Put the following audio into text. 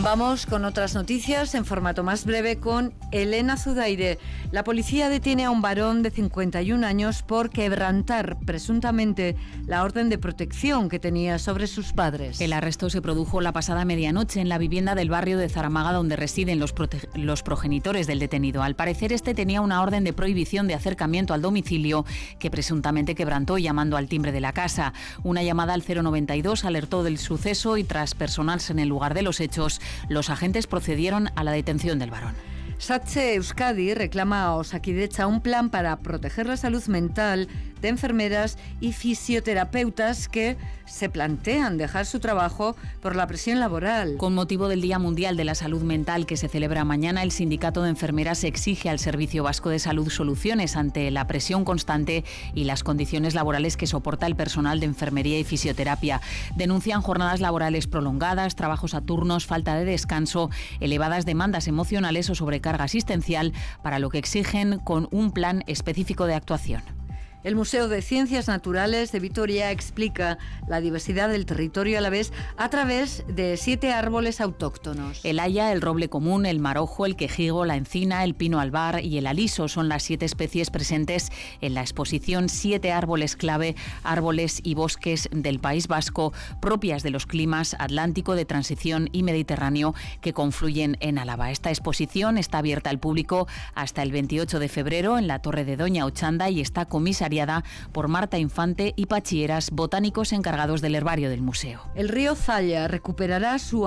Vamos con otras noticias en formato más breve con Elena Zudaire. La policía detiene a un varón de 51 años por quebrantar presuntamente la orden de protección que tenía sobre sus padres. El arresto se produjo la pasada medianoche en la vivienda del barrio de Zaramaga donde residen los progenitores del detenido. Al parecer este tenía una orden de prohibición de acercamiento al domicilio que presuntamente quebrantó llamando al timbre de la casa. Una llamada al 092 alertó del suceso y tras personarse en el lugar de los hechos, los agentes procedieron a la detención del varón. SATSE Euskadi reclama a Osakidetza un plan para proteger la salud mental de enfermeras y fisioterapeutas que se plantean dejar su trabajo por la presión laboral. Con motivo del Día Mundial de la Salud Mental que se celebra mañana, el Sindicato de Enfermeras exige al Servicio Vasco de Salud soluciones ante la presión constante y las condiciones laborales que soporta el personal de enfermería y fisioterapia. Denuncian jornadas laborales prolongadas, trabajos a turnos, falta de descanso, elevadas demandas emocionales o sobrecarga asistencial, para lo que exigen con un plan específico de actuación. El Museo de Ciencias Naturales de Vitoria explica la diversidad del territorio alavés a través de 7 árboles autóctonos. El haya, el roble común, el marojo, el quejigo, la encina, el pino albar y el aliso son las 7 especies presentes en la exposición 7 árboles clave, árboles y bosques del País Vasco, propias de los climas atlántico, de transición y mediterráneo que confluyen en Álava. Esta exposición está abierta al público hasta el 28 de febrero en la Torre de Doña Ochanda y está comisariada por Marta Infante y Pachieras, botánicos encargados del herbario del museo. El río Zalla recuperará su